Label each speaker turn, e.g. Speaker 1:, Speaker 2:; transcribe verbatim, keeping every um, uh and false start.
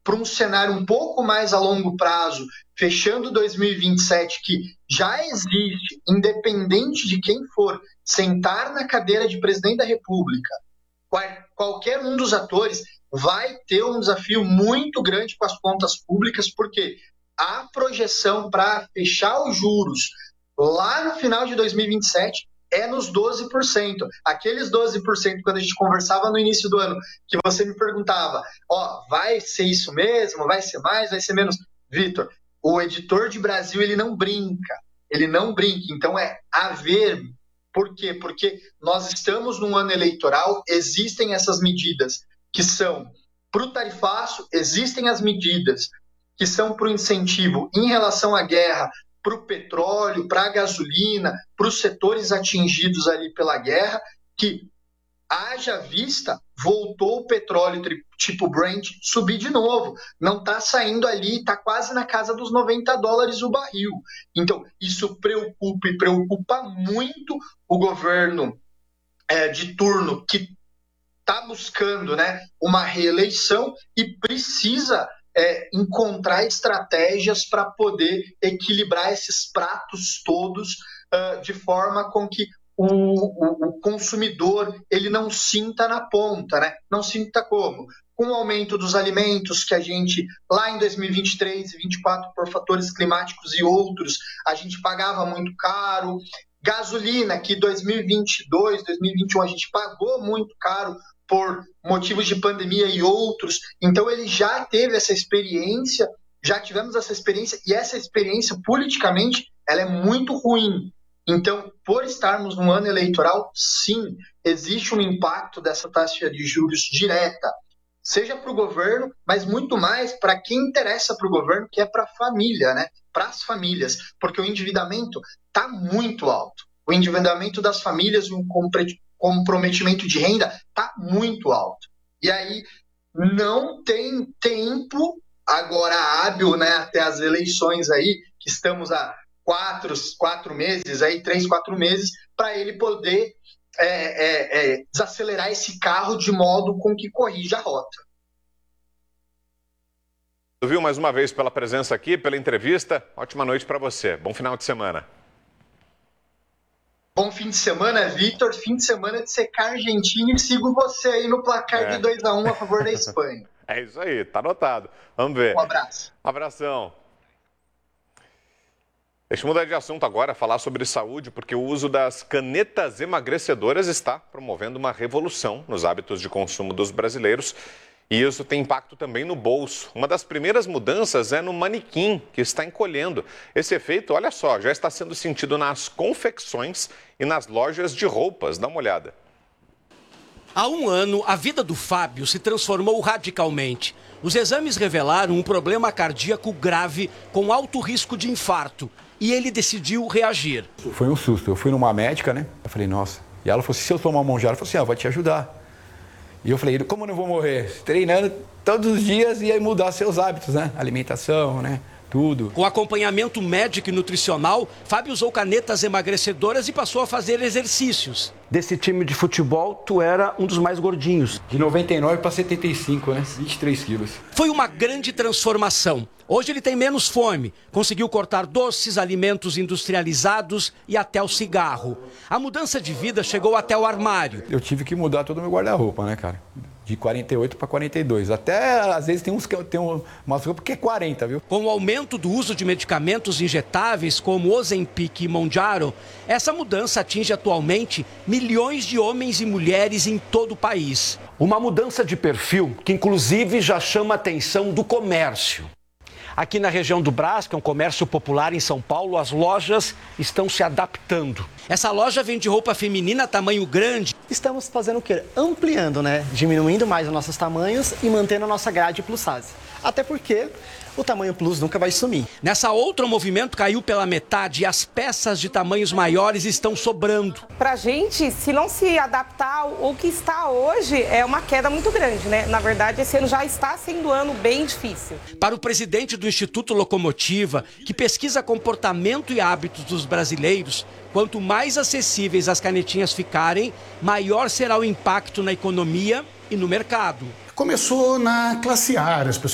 Speaker 1: para um cenário um pouco mais a longo prazo, fechando dois mil e vinte e sete, que já existe, independente de quem for, sentar na cadeira de presidente da República, qualquer um dos atores vai ter um desafio muito grande com as contas públicas, porque a projeção para fechar os juros lá no final de dois mil e vinte e sete é nos doze por cento. Aqueles doze por cento, quando a gente conversava no início do ano, que você me perguntava, ó, vai ser isso mesmo, vai ser mais, vai ser menos? Vitor, o editor de Brasil, ele não brinca, ele não brinca, então é haver. Por quê? Porque nós estamos num ano eleitoral, existem essas medidas que são para o tarifaço, existem as medidas que são para o incentivo em relação à guerra, para o petróleo, para a gasolina, para os setores atingidos ali pela guerra, que, haja vista, voltou o petróleo tipo Brent subir de novo. Não está saindo ali, está quase na casa dos noventa dólares o barril. Então, isso preocupa e preocupa muito o governo é, de turno, que está buscando, né, uma reeleição e precisa é, encontrar estratégias para poder equilibrar esses pratos todos uh, de forma com que o, o, o consumidor ele não sinta na ponta, né? Não sinta como? Com o aumento dos alimentos que a gente, lá em dois mil e vinte e três e vinte e quatro, por fatores climáticos e outros, a gente pagava muito caro. Gasolina, que dois mil e vinte e dois, dois mil e vinte e um a gente pagou muito caro por motivos de pandemia e outros. Então ele já teve essa experiência, já tivemos essa experiência, e essa experiência, politicamente, ela é muito ruim. Então, por estarmos num ano eleitoral, sim, existe um impacto dessa taxa de juros direta, seja para o governo, mas muito mais para quem interessa para o governo, que é para a família, né? Para as famílias, porque o endividamento está muito alto. O endividamento das famílias, o comprometimento de renda está muito alto. E aí não tem tempo agora hábil, né, até as eleições aí, que estamos há quatro, quatro meses, aí, três, quatro meses, para ele poder é, é, é, desacelerar esse carro de modo com que corrija a rota.
Speaker 2: Viu, mais uma vez pela presença aqui, pela entrevista. Ótima noite para você. Bom final de semana.
Speaker 1: Bom fim de semana, Vitor. Fim de semana de secar Argentina, e sigo você aí no placar é. de dois a um a favor da Espanha.
Speaker 2: É isso aí, tá anotado. Vamos ver.
Speaker 1: Um abraço.
Speaker 2: Um abração. Deixa eu mudar de assunto agora, falar sobre saúde, porque o uso das canetas emagrecedoras está promovendo uma revolução nos hábitos de consumo dos brasileiros. E isso tem impacto também no bolso. Uma das primeiras mudanças é no manequim, que está encolhendo. Esse efeito, olha só, já está sendo sentido nas confecções e nas lojas de roupas. Dá uma olhada.
Speaker 3: Há um ano, a vida do Fábio se transformou radicalmente. Os exames revelaram um problema cardíaco grave com alto risco de infarto. E ele decidiu reagir.
Speaker 4: Foi um susto. Eu fui numa médica, né? Eu falei, nossa. E ela falou assim, se eu tomar uma monjara, ela falou assim, ah, vai te ajudar. E eu falei, como eu não vou morrer? Treinando todos os dias e aí mudar seus hábitos, né? Alimentação, né? Tudo.
Speaker 3: Com acompanhamento médico e nutricional, Fábio usou canetas emagrecedoras e passou a fazer exercícios.
Speaker 5: Desse time de futebol, tu era um dos mais gordinhos.
Speaker 4: De noventa e nove para setenta e cinco, né? vinte e três quilos.
Speaker 3: Foi uma grande transformação. Hoje ele tem menos fome, conseguiu cortar doces, alimentos industrializados e até o cigarro. A mudança de vida chegou até o armário.
Speaker 4: Eu tive que mudar todo o meu guarda-roupa, né, cara? De quarenta e oito para quarenta e dois. Até, às vezes, tem uns que tem umas roupas que é quarenta, viu?
Speaker 3: Com o aumento do uso de medicamentos injetáveis como Ozempic e Mounjaro, essa mudança atinge atualmente milhões de homens e mulheres em todo o país.
Speaker 5: Uma mudança de perfil que, inclusive, já chama a atenção do comércio. Aqui na região do Brás, que é um comércio popular em São Paulo, as lojas estão se adaptando.
Speaker 3: Essa loja vende roupa feminina tamanho grande.
Speaker 6: Estamos fazendo o quê? Ampliando, né? Diminuindo mais os nossos tamanhos e mantendo a nossa grade plus size. Até porque o tamanho plus nunca vai sumir.
Speaker 3: Nessa outra, o movimento caiu pela metade e as peças de tamanhos maiores estão sobrando.
Speaker 7: Pra gente, se não se adaptar ao que está hoje, é uma queda muito grande, né? Na verdade, esse ano já está sendo um ano bem difícil.
Speaker 3: Para o presidente do Instituto Locomotiva, que pesquisa comportamento e hábitos dos brasileiros, quanto mais acessíveis as canetinhas ficarem, maior será o impacto na economia e no mercado.
Speaker 8: Começou na classe A, as pessoas